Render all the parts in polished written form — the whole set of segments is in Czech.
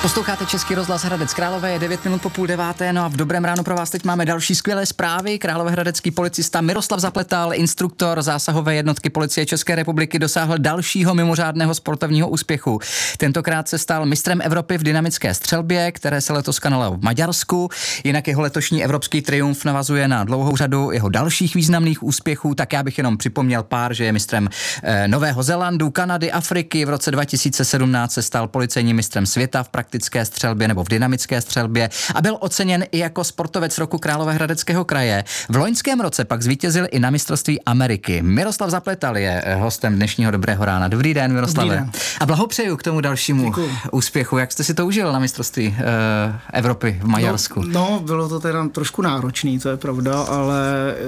Posloucháte Český rozhlas Hradec Králové, je 9 minut po 8:30, no a v dobrém ránu pro vás teď máme další skvělé zprávy. Královéhradecký policista Miroslav Zapletal, instruktor zásahové jednotky Policie České republiky, dosáhl dalšího mimořádného sportovního úspěchu. Tentokrát se stal mistrem Evropy v dynamické střelbě, které se letos konalo v Maďarsku. Jinak jeho letošní evropský triumf navazuje na dlouhou řadu jeho dalších významných úspěchů, tak já bych jenom připomněl pár, že je mistrem Nového Zélandu, Kanady, Afriky. V roce 2017 se stal policejním mistrem světa v praktické střelbě nebo v dynamické střelbě a byl oceněn i jako sportovec roku Královéhradeckého kraje. V loňském roce pak zvítězil i na mistrovství Ameriky. Miroslav Zapletal je hostem dnešního Dobrého rána. Dobrý den, Miroslave. Dobrý den. A blahopřeju k tomu dalšímu úspěchu. Jak jste si to užil na mistrovství Evropy v Maďarsku? No, bylo to teda trošku náročný, to je pravda, ale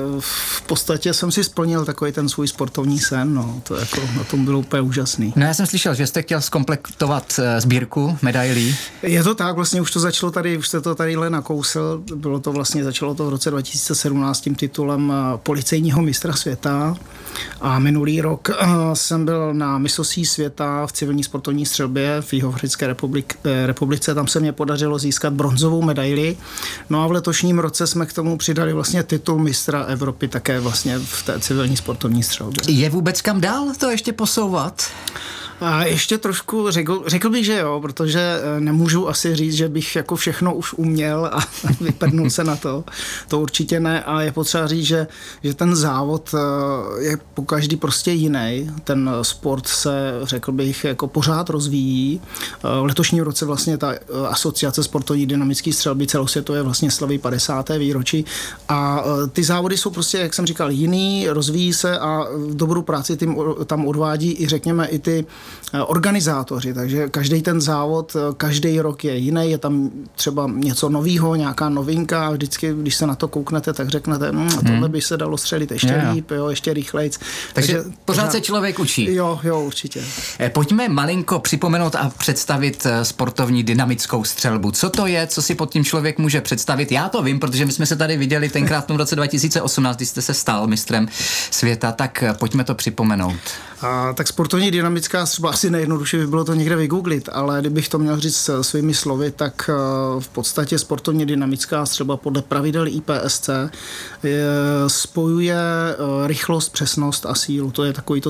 v podstatě jsem si splnil takový ten svůj sportovní sen, no, to jako na tom bylo úplně úžasný. No, já jsem slyšel, že jste chtěl zkomplektovat sbírku medailí. Je to tak, vlastně už to začalo tady, už jste to tadyhle nakousl, začalo to v roce 2017 tím titulem policejního mistra světa a minulý rok jsem byl na mistrovství světa v civilní sportovní střelbě v Jihoafrické republice, tam se mě podařilo získat bronzovou medaili, no a v letošním roce jsme k tomu přidali vlastně titul mistra Evropy také vlastně v té civilní sportovní střelbě. Je vůbec kam dál to ještě posouvat? A ještě trošku řekl bych, že jo, protože nemůžu asi říct, že bych jako všechno už uměl a vyprdnul se na to. To určitě ne a je potřeba říct, že ten závod je pokaždý prostě jiný. Ten sport se, řekl bych, jako pořád rozvíjí. V letošním roce vlastně ta asociace sportovní dynamické střelby celosvětově vlastně slaví 50. výročí a ty závody jsou prostě, jak jsem říkal, jiný, rozvíjí se a dobrou práci tam odvádí i řekněme i ty organizátoři, takže každý ten závod, každý rok je jiný, je tam třeba něco novýho, nějaká novinka a vždycky, když se na to kouknete, tak řeknete, tohle by se dalo střelit ještě líp, jo, ještě rychlejc. Takže pořád se člověk učí. Jo, určitě. Pojďme malinko připomenout a představit sportovní dynamickou střelbu. Co to je, co si pod tím člověk může představit? Já to vím, protože my jsme se tady viděli tenkrát v tom roce 2018, kdy jste se stal mistrem světa, tak pojďme to připomenout. Tak sportovní dynamická střelba, asi nejjednodušší by bylo to někde vygooglit, ale kdybych to měl říct svými slovy, tak v podstatě sportovně dynamická střelba podle pravidel IPSC spojuje rychlost, přesnost a sílu. To je takový to